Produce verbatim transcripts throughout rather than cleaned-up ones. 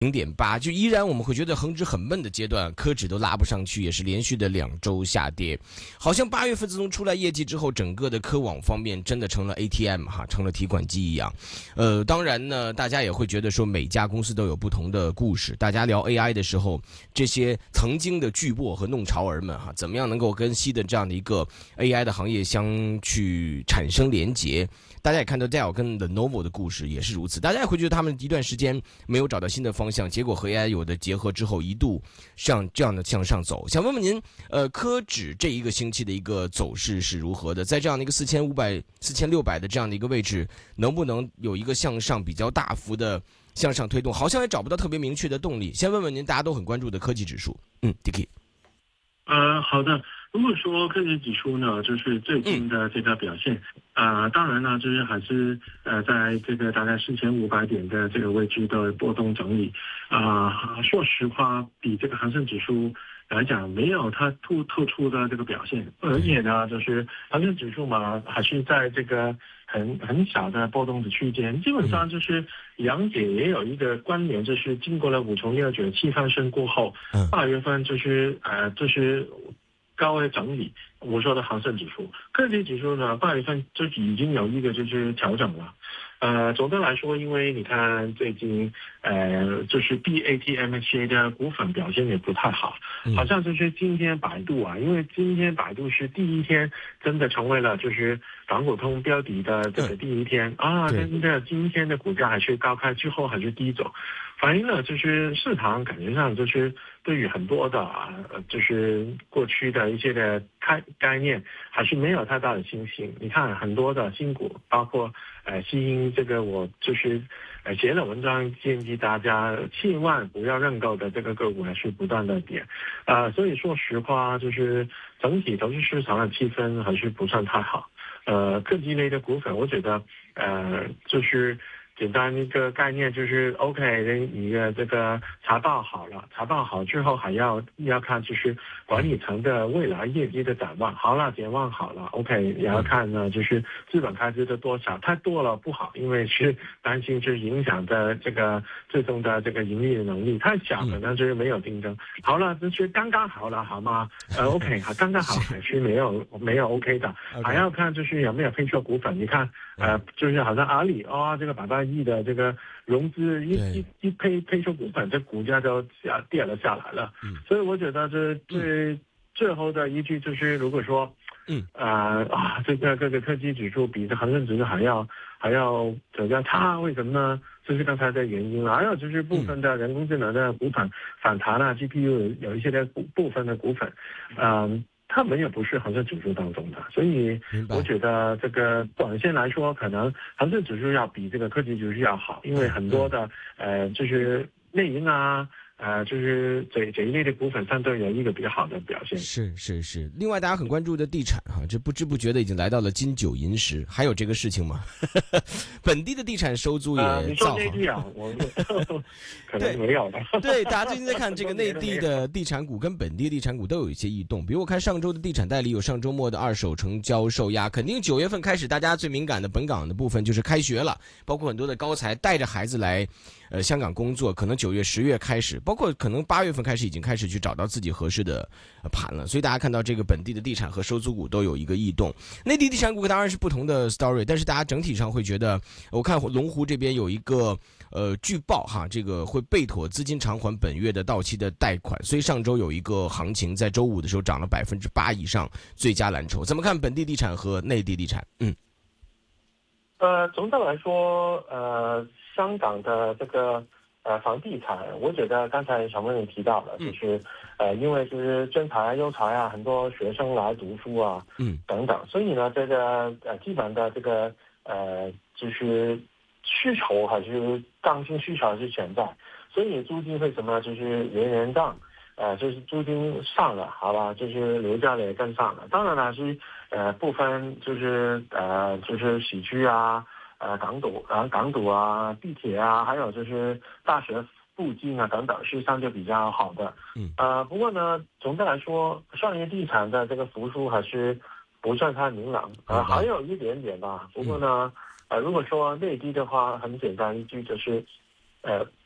零点八，就依然我们会觉得恒指很闷的阶段，科指都拉不上去，也是连续的两周下跌。好像八月份自从出来业绩之后，整个的科网方面真的成了 A T M 哈，成了提款机一样。呃，当然呢，大家也会觉得说每家公司都有不同的故事。大家聊 A I 的时候，这些曾经的巨擘和弄潮儿们哈，怎么样能够跟新的这样的一个 A I 的行业相去产生连结？大家也看到 Dell 跟 Lenovo 的故事也是如此，大家也会觉得他们一段时间没有找到新的方向，结果和 A I 有的结合之后，一度像这样的向上走。想问问您，呃，科指这一个星期的一个走势是如何的？在这样的一个四千五百、四千六百的这样的一个位置，能不能有一个向上比较大幅的向上推动？好像也找不到特别明确的动力。先问问您，大家都很关注的科技指数，嗯 ，D K。 呃，好的。如果说科技指数呢，就是最近的这个表现，啊、呃，当然呢，就是还是呃，在这个大概四千五百点的这个位置的波动整理，啊、呃，说实话，比这个恒生指数来讲，没有它突突出的这个表现，而且呢，就是恒生指数嘛，还是在这个很很小的波动的区间，基本上就是两者也有一个关联，就是经过了五重六九七翻身过后，八月份就是呃就是。高位整理，我说的恒生指数，科技指数呢，八月份就已经有一个就是调整了。呃，总的来说，因为你看最近呃，就是 B A T M H A 的股份表现也不太好，好像就是今天百度啊，因为今天百度是第一天真的成为了就是港股通标的的这个第一天啊，真的今天的股价还是高开之后还是低走，反映了就是市场感觉上就是对于很多的啊，就是过去的一些的概概念还是没有太大的信心。你看很多的新股，包括呃西英这个，我就是呃写了文章建议大家千万不要认购的这个个股还是不断的跌，呃，所以说实话就是整体投资市场的气氛还是不算太好。呃，科技类的股份，我觉得呃就是。简单一个概念就是 OK， 你的这个财报好了，财报好之后还要要看就是管理层的未来业绩的展望，好了，展望好了 ，OK， 也要看呢就是资本开支的多少，太多了不好，因为是担心就是影响的这个最终的这个盈利的能力，太小可能就是没有竞争。好了，就是刚刚好了，好吗？呃 ，OK， 好，刚刚好还是没有没有 OK 的，还要看就是有没有配售股份，你看呃，就是好像阿里哦，这个百万亿的这个融资一一一配配售股份，这股价就下跌了下来了。嗯，所以我觉得这最最后的依据就是，如果说，嗯啊、呃、啊，这个这个科技指数比这恒生指数还要还要走较差，为什么呢？就是刚才的原因了。还有就是部分的人工智能的股份反弹了 ，G P U 有有一些的部部分的股份，嗯。他们也不是恒生指数当中的，所以我觉得这个短线来说，可能恒生指数要比这个科技指数要好，因为很多的呃就是内银啊。呃，就是这这一类的股份相对有一个比较好的表现。 是是是，另外大家很关注的地产哈，这不知不觉的已经来到了金九银十，还有这个事情吗？本地的地产收租也呃、你说内地啊，我可能没有的。 对，大家最近在看这个内地的地产股跟本地地产股都有一些异动，比如我看上周的地产代理有上周末的二手成交受压，肯定九月份开始大家最敏感的本港的部分就是开学了，包括很多的高才带着孩子来。呃，香港工作可能九月、十月开始，包括可能八月份开始已经开始去找到自己合适的盘了，所以大家看到这个本地的地产和收租股都有一个异动。内地地产股当然是不同的 story， 但是大家整体上会觉得，我看龙湖这边有一个呃据报哈，这个会备妥资金偿还本月的到期的贷款，所以上周有一个行情在周五的时候涨了百分之八以上，最佳蓝筹。怎么看本地地产和内地地产？嗯。 呃，总的来说，呃，香港的这个呃房地产，我觉得刚才小妹也提到了，就是、嗯、呃，因为就是真才、优才啊，很多学生来读书啊，嗯，等等，所以呢，这个呃基本的这个呃就是需求还是刚性需求还是存在，所以租金会什么就是连连涨。呃，就是租金上了，好吧，就是楼价也跟上了。当然了，是呃部分就是呃就是喜区啊，呃港堵啊港堵啊，地铁啊，还有就是大学附近啊等等，是相对比较好的。嗯。呃，不过呢，总的来说，商业地产的这个复苏还是不算太明朗。呃，还有一点点吧。不过呢，呃，如果说内地的话，很简单一句就是，呃。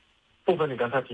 部分你刚才提